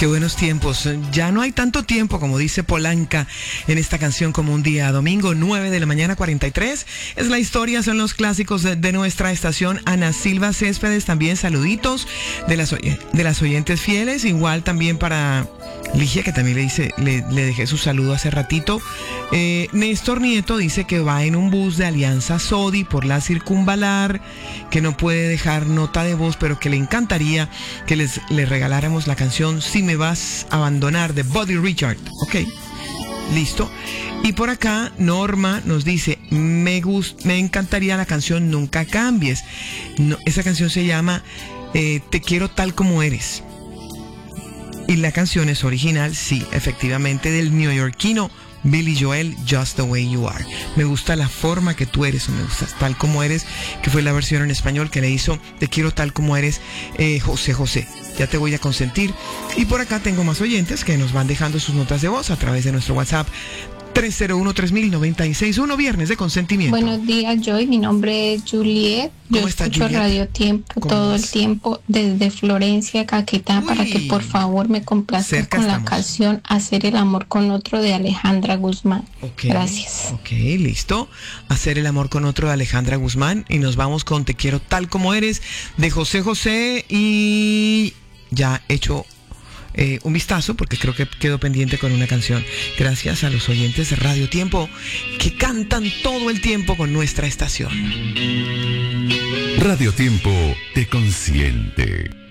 Qué buenos tiempos. Ya no hay tanto tiempo, como dice Polanca en esta canción, como un día. Domingo, 9 de la mañana, 43. Es la historia, son los clásicos de nuestra estación. Ana Silva Céspedes, también saluditos de las oyentes fieles. Igual también para Ligia, que también le dejé su saludo hace ratito. Néstor Nieto dice que va en un bus de Alianza Sodi por la Circunvalar, que no puede dejar nota de voz, pero que le encantaría que le regaláramos la canción Si me vas a abandonar, de Buddy Richard. Ok, listo. Y por acá Norma nos dice, me encantaría la canción Nunca Cambies. No, esa canción se llama Te quiero tal como eres. Y la canción es original, sí, efectivamente, del neoyorquino Billy Joel, Just the Way You Are. Me gusta la forma que tú eres, o me gustas tal como eres, que fue la versión en español que le hizo Te quiero tal como eres, José José. Ya te voy a consentir. Y por acá tengo más oyentes que nos van dejando sus notas de voz a través de nuestro WhatsApp 301-3000-961, viernes de consentimiento. Buenos días, Joy. Mi nombre es Juliet. Yo escucho Radio Tiempo todo el tiempo desde Florencia, Caquetá, para que por favor me complazca con la canción Hacer el amor con otro de Alejandra Guzmán. Okay. Gracias. Ok, listo. Hacer el amor con otro de Alejandra Guzmán. Y nos vamos con Te quiero tal como eres de José José. Y ya hecho un vistazo, porque creo que quedó pendiente con una canción. Gracias a los oyentes de Radio Tiempo que cantan todo el tiempo con nuestra estación. Radio Tiempo te consiente.